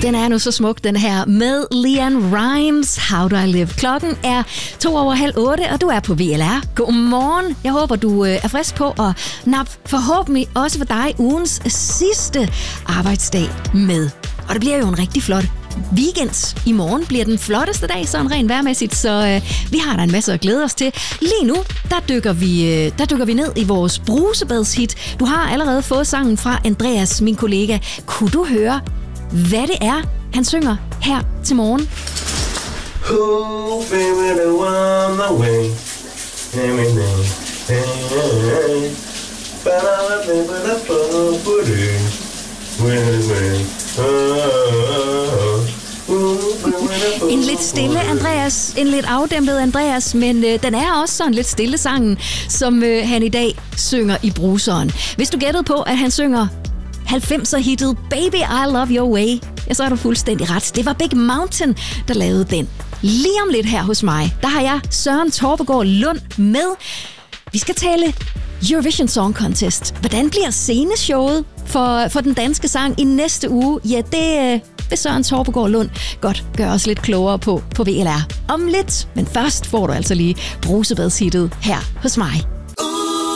Den er nu så smuk, den her, med LeAnn Rimes, How Do I Live. Klokken er 7:07, og du er på VLR. Godmorgen. Jeg håber, du er frisk på at nappe forhåbentlig også for dig ugens sidste arbejdsdag med. Og det bliver jo en rigtig flot weekend. I morgen bliver den flotteste dag, sådan rent vejrmæssigt, så vi har da en masse at glæde os til. Lige nu, der dykker vi ned i vores brusebadshit. Du har allerede fået sangen fra Andreas, min kollega. Kunne du høre, hvad det er, han synger her til morgen? En lidt stille Andreas, en lidt afdæmpet Andreas, men den er også sådan lidt stille sangen, som han i dag synger i bruseren. Hvis du gættede på, at han synger 90'er-hittet Baby I Love Your Way, ja, så er du fuldstændig ret. Det var Big Mountain, der lavede den. Lige om lidt her hos mig, der har jeg Søren Torpegaard Lund med. Vi skal tale Eurovision Song Contest. Hvordan bliver sceneshowet for den danske sang i næste uge? Ja, det vil Søren Torpegaard Lund godt gøre os lidt klogere på VLR om lidt. Men først får du altså lige brusebadshittet her hos mig.